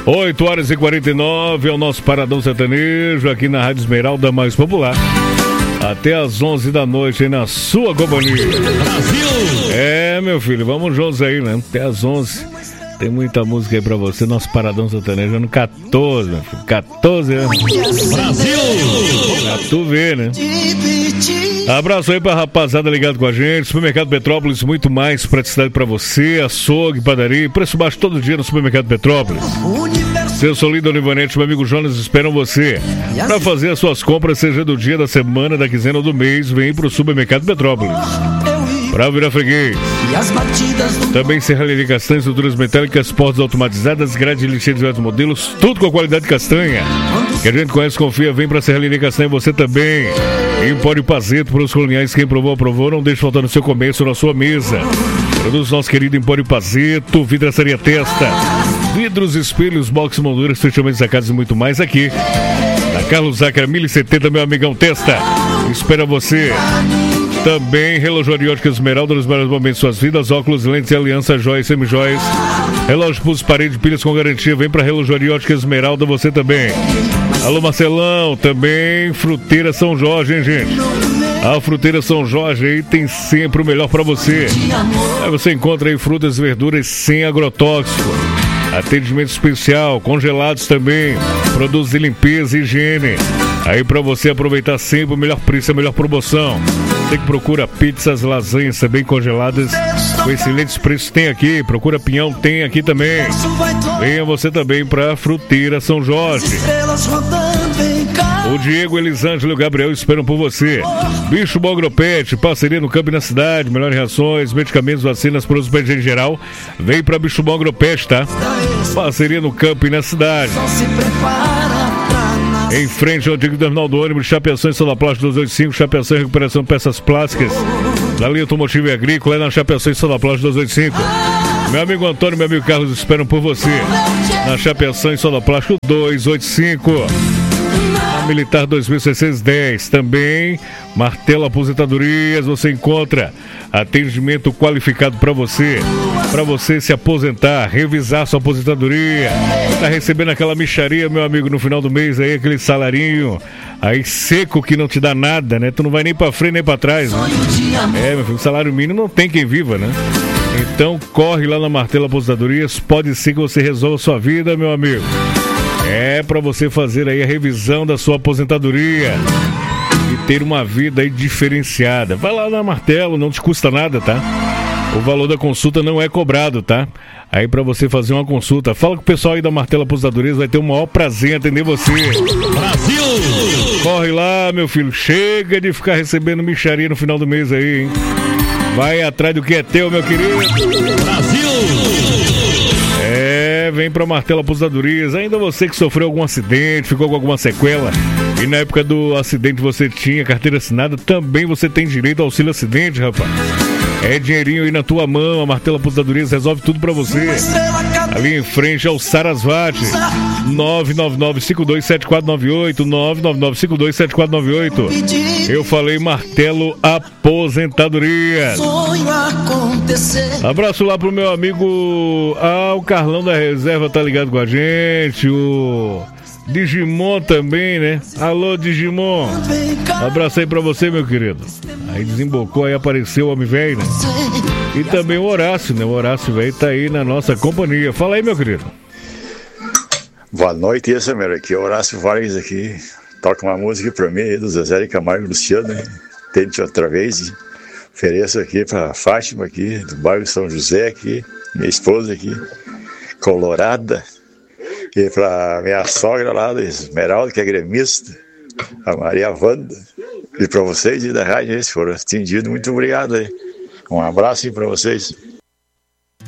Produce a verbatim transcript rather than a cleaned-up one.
oito horas e quarenta e nove é o nosso Paradão Sertanejo aqui na Rádio Esmeralda Mais Popular. Até às onze da noite aí na sua companhia. Brasil! É, meu filho, vamos juntos aí, né? Até às onze. Tem muita música aí pra você. Nosso Paradão Sertanejo ano quatorze, meu filho. quatorze anos. Brasil! Pra tu ver, né? Abraço aí pra rapaziada ligado com a gente. Supermercado Petrópolis, muito mais praticidade pra você. Açougue, padaria, preço baixo todo dia no Supermercado Petrópolis. Seu Solido Olivanete, meu amigo Jonas, esperam você. Pra fazer as suas compras, seja do dia, da semana, da quinzena ou do mês, vem pro Supermercado Petrópolis. Pra virar freguês. Também serralheria castanha, estruturas metálicas, portas automatizadas, grade lixeira de diversos modelos, tudo com a qualidade castanha. Que a gente conhece, confia, vem pra Serralheria Castanha, você também. Empório Pazeto, para os coloniais, quem provou, aprovou, não deixe faltar no seu comércio, na sua mesa. Produz nosso querido Empório Pazeto, vidraçaria Testa, vidros, espelhos, box, molduras, fechamentos da casa e muito mais aqui. Na Carlos Zácara, mil e setenta, meu amigão Testa, espera você. Também Relojoaria Ótica Esmeralda, nos melhores momentos de suas vidas, óculos, lentes, aliança, joias, semijoias, relógio, pulso, parede, pilhas com garantia, vem pra Relojoaria Ótica Esmeralda, você também. Alô Marcelão, também Fruteira São Jorge, hein, gente? A Fruteira São Jorge aí tem sempre o melhor pra você. Aí você encontra aí frutas e verduras sem agrotóxico. Atendimento especial, congelados também, produtos de limpeza e higiene. Aí pra você aproveitar sempre o melhor preço, a melhor promoção. Você que procura pizzas, lasanhas também congeladas, com excelentes preços, tem aqui. Procura pinhão, tem aqui também. Venha você também pra Fruteira São Jorge. O Diego, Elisângelo e o Gabriel esperam por você. Bicho Bom Agropet, parceria no campo e na cidade, melhores reações, medicamentos, vacinas, produtos para higiene geral. Vem pra Bicho Bom Agropet, tá? Parceria no campo e na cidade. Em frente ao antigo terminal do ônibus, Chapeação e Solar Plástico duzentos e oitenta e cinco, Chapeação e Recuperação de Peças Plásticas. Na linha automotiva e agrícola, é na Chapeação e Solar Plástico duzentos e oitenta e cinco. Meu amigo Antônio e meu amigo Carlos esperam por você. Na Chapeação e Solar Plástico duzentos e oitenta e cinco. Militar dois mil seiscentos e dez, também Martelo Aposentadorias, você encontra atendimento qualificado para você, para você se aposentar, revisar sua aposentadoria, tá recebendo aquela mixaria, meu amigo, no final do mês aí, aquele salarinho aí seco que não te dá nada, né? Tu não vai nem para frente nem para trás, né? É, meu filho, salário mínimo não tem quem viva, né? Então corre lá na Martelo Aposentadorias, pode ser que você resolva a sua vida, meu amigo. É para você fazer aí a revisão da sua aposentadoria e ter uma vida aí diferenciada. Vai lá na Martelo, não te custa nada, tá? O valor da consulta não é cobrado, tá? Aí para você fazer uma consulta, fala com o pessoal aí da Martelo Aposentadorias, vai ter o maior prazer em atender você. Brasil! Corre lá, meu filho, chega de ficar recebendo mixaria no final do mês aí, hein? Vai atrás do que é teu, meu querido. Brasil! É, vem pra Martelo Aposentadorias. Ainda você que sofreu algum acidente, ficou com alguma sequela e na época do acidente você tinha carteira assinada, também você tem direito ao auxílio acidente, rapaz. É dinheirinho aí na tua mão, a Martelo Aposentadorias resolve tudo pra você. Ali em frente ao Sarasvati, nove nove nove cinco dois sete quatro nove oito, nove nove nove cinco dois sete quatro nove oito. Eu falei Martelo Aposentadorias. Abraço lá pro meu amigo, ah, o Carlão da Reserva tá ligado com a gente, o Digimon também, né? Alô, Digimon. Abraço aí pra você, meu querido. Aí desembocou, aí apareceu o homem velho, né? E também o Horácio, né? O Horácio velho tá aí na nossa companhia. Fala aí, meu querido. Boa noite, esse meu aqui, Horácio Vargas aqui. Toca uma música pra mim aí, do Zezé de Camargo e Luciano, hein? Tente outra vez. Ofereço aqui pra Fátima aqui, do bairro São José aqui, minha esposa aqui, colorada. E pra minha sogra lá, da Esmeralda, que é gremista, a Maria Wanda. E pra vocês e da rádio, eles foram atendidos. Muito obrigado aí. Um abraço aí pra vocês.